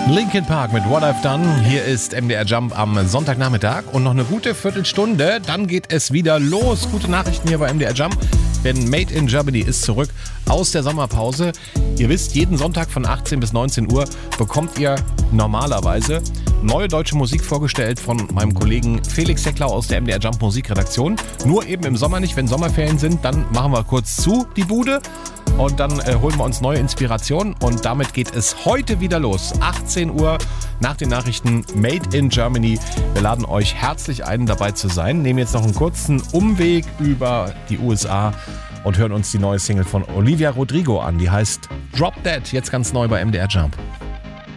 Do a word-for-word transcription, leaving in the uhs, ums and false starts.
Linkin Park mit What I've Done. Hier ist M D R Jump am Sonntagnachmittag und noch eine gute Viertelstunde. Dann geht es wieder los. Gute Nachrichten hier bei M D R Jump, denn Made in Germany ist zurück aus der Sommerpause. Ihr wisst, jeden Sonntag von achtzehn bis neunzehn Uhr bekommt ihr normalerweise neue deutsche Musik vorgestellt von meinem Kollegen Felix Hecklau aus der M D R Jump Musikredaktion. Nur eben im Sommer nicht, wenn Sommerferien sind, dann machen wir kurz zu, die Bude. Und dann äh, holen wir uns neue Inspirationen und damit geht es heute wieder los. achtzehn Uhr nach den Nachrichten Made in Germany. Wir laden euch herzlich ein, dabei zu sein. Nehmen jetzt noch einen kurzen Umweg über die U S A und hören uns die neue Single von Olivia Rodrigo an. Die heißt Drop Dead, jetzt ganz neu bei M D R Jump.